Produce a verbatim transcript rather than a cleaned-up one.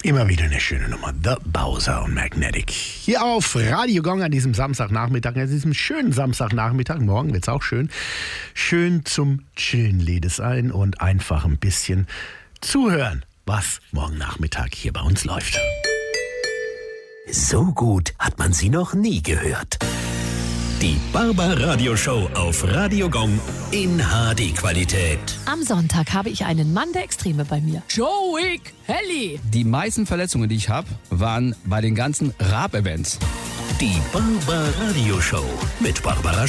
Immer wieder eine schöne Nummer. The Bowser und Magnetic. Hier auf Radio Gong an diesem Samstagnachmittag, an diesem schönen Samstagnachmittag, morgen wird's auch schön, schön zum Chillen lädt es ein und einfach ein bisschen zuhören, was morgen Nachmittag hier bei uns läuft. So gut hat man sie noch nie gehört. Die Barbaradio-Show auf Radio Gong in H D-Qualität. Am Sonntag habe ich einen Mann der Extreme bei mir. Joey Kelly. Die meisten Verletzungen, die ich habe, waren bei den ganzen Rap-Events. Die Barbaradio-Show mit Barbara